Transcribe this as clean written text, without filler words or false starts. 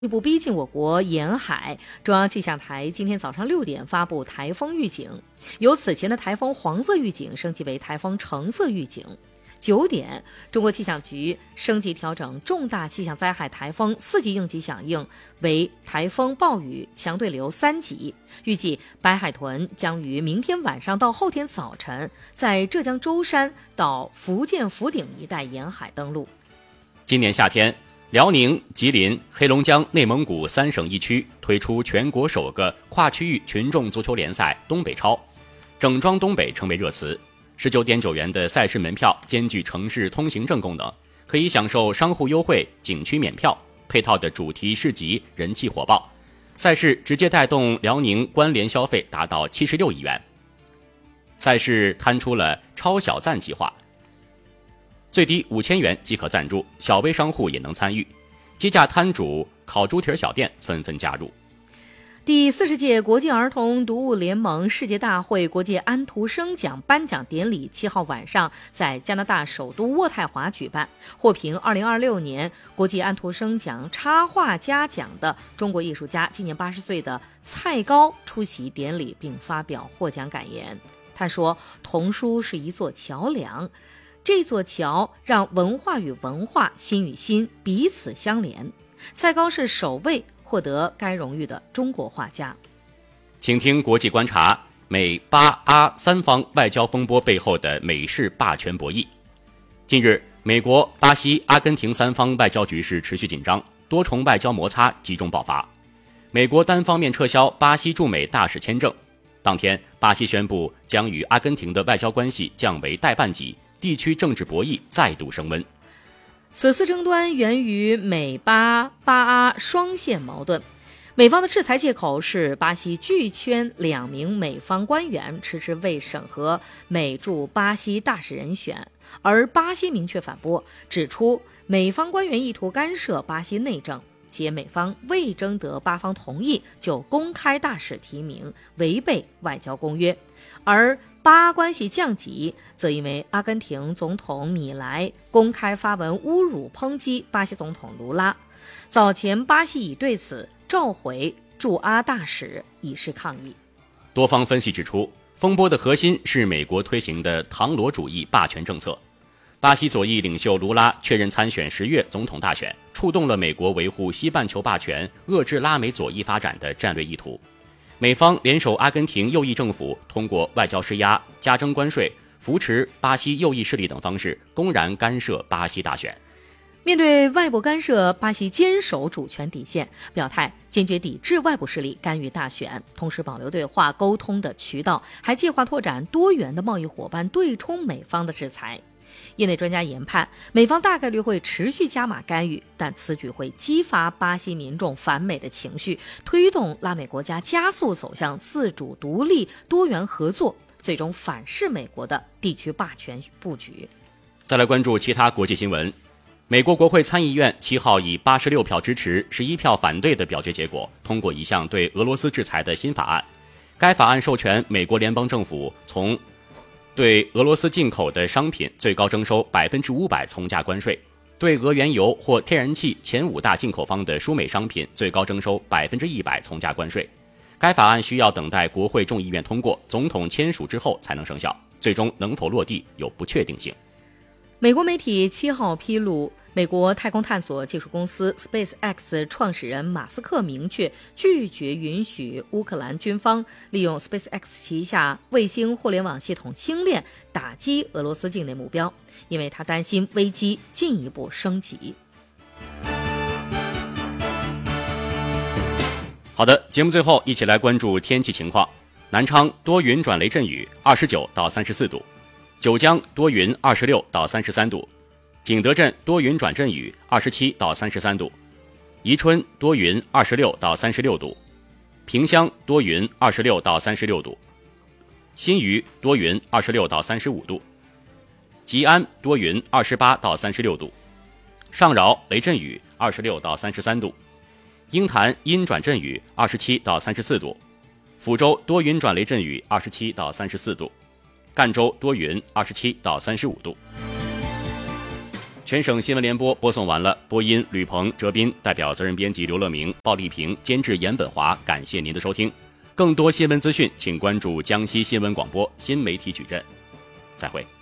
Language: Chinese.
一步逼近我国沿海。中央气象台今天早上6点发布台风预警，由此前的台风黄色预警升级为台风橙色预警。9点，中国气象局升级调整重大气象灾害台风4级应急响应为台风暴雨强对流3级，预计白海豚将于明天晚上到后天早晨在浙江舟山到福建福鼎一带沿海登陆。 今年夏天，辽宁、吉林、黑龙江、内蒙古3省1区推出全国首个跨区域群众足球联赛东北超，整装东北成为热词。19.9元的赛事门票兼具城市通行证功能，可以享受商户优惠、景区免票，配套的主题市集人气火爆。赛事直接带动辽宁关联消费达到76亿元。赛事摊出了超小赞计划，最低5000元即可赞助，小微商户也能参与。鸡架摊主、烤猪蹄小店纷纷加入。 第40届国际儿童读物联盟世界大会国际安徒生奖颁奖典礼7号晚上在加拿大首都渥太华举办。获评2026年国际安徒生奖插画家奖的中国艺术家今年80岁的蔡高出席典礼并发表获奖感言。他说，童书是一座桥梁，这座桥让文化与文化、心与心彼此相连。蔡高是首位获得该荣誉的中国画家。 请听国际观察，美巴阿三方外交风波背后的美式霸权博弈。近日，美国、巴西、阿根廷3方外交局势持续紧张，多重外交摩擦集中爆发。美国单方面撤销巴西驻美大使签证，当天巴西宣布将与阿根廷的外交关系降为代办级，地区政治博弈再度升温。 此次争端源于美巴阿双线矛盾。美方的制裁借口是巴西拒签2名美方官员迟迟未审核美驻巴西大使人选，而巴西明确反驳，指出美方官员意图干涉巴西内政，且美方未征得巴方同意就公开大使提名，违背外交公约。而巴关系降级则因为阿根廷总统米莱公开发文侮辱抨击巴西总统卢拉，早前巴西已对此召回驻阿大使以示抗议。 多方分析指出，风波的核心是美国推行的唐罗主义霸权政策。巴西左翼领袖卢拉确认参选10月总统大选，触动了美国维护西半球霸权、遏制拉美左翼发展的战略意图。美方联手阿根廷右翼政府，通过外交施压、加征关税、扶持巴西右翼势力等方式，公然干涉巴西大选。 面对外部干涉，巴西坚守主权底线，表态坚决抵制外部势力干预大选，同时保留对话沟通的渠道，还计划拓展多元的贸易伙伴，对冲美方的制裁。业内专家研判，美方大概率会持续加码干预，但此举会激发巴西民众反美的情绪，推动拉美国家加速走向自主独立、多元合作，最终反噬美国的地区霸权布局。 再来关注其他国际新闻。美国国会参议院7号以86票支持、11票反对的表决结果，通过一项对俄罗斯制裁的新法案。该法案授权美国联邦政府从对俄罗斯进口的商品最高征收500%从价关税，对俄原油或天然气前5大进口方的输美商品最高征收100%从价关税。该法案需要等待国会众议院通过，总统签署之后才能生效，最终能否落地有不确定性。 美国媒体7号披露，美国太空探索技术公司 SpaceX 创始人马斯克明确拒绝允许乌克兰军方利用 SpaceX 旗下卫星互联网系统星链打击俄罗斯境内目标，因为他担心危机进一步升级。 好的，节目最后一起来关注天气情况。南昌多云转雷阵雨，29到34度；九江多云，26到33度；景德镇多云转阵雨，27到33度；宜春多云，26到36度；萍乡多云，26到36度；新余多云，26到35度；吉安多云，28到36度；上饶雷阵雨，26到33度；鹰潭阴转阵雨，27到34度；抚州多云转雷阵雨，27到34度；赣州多云，27到35度。 全省新闻联播播送完了，播音吕鹏、哲斌，代表责任编辑刘乐明、鲍丽萍，监制严本华，感谢您的收听。更多新闻资讯，请关注江西新闻广播新媒体矩阵。再会。